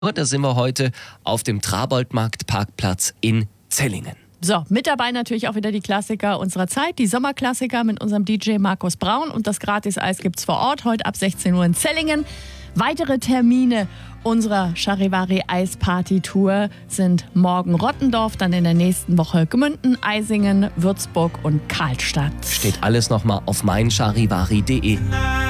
Da sind wir heute auf dem Traboldmarkt-Parkplatz in Zellingen. So, mit dabei natürlich auch wieder die Klassiker unserer Zeit, die Sommerklassiker mit unserem DJ Markus Braun. Und das Gratis-Eis gibt's vor Ort, heute ab 16 Uhr in Zellingen. Weitere Termine unserer Charivari-Eisparty-Tour sind morgen Rottendorf, dann in der nächsten Woche Gmünden, Eisingen, Würzburg und Karlstadt. Steht alles nochmal auf meincharivari.de.